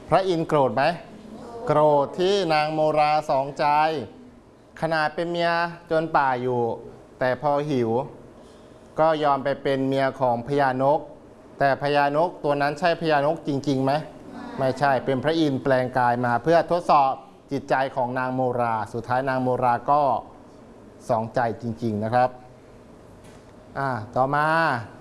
พระอินทร์โกรธไหมโกรธที่นางโมราสองใจขนาดเป็นเมียจนป่าอยู่แต่พอหิวก็ยอมไปเป็นเมียของพญานกแต่พญานกตัวนั้นใช่พญานกจริงๆไหมไม่ใช่เป็นพระอินทร์แปลงกายมาเพื่อทดสอบจิตใจของนางโมราสุดท้ายนางโมราก็สองใจจริงๆนะครับต่อมา